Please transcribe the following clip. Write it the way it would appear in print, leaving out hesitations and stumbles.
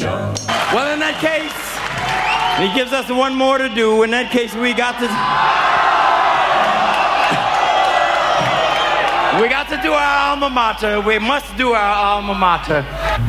Well, in that case, he gives us one more to do. In that case, we got to do our alma mater. We must do our alma mater.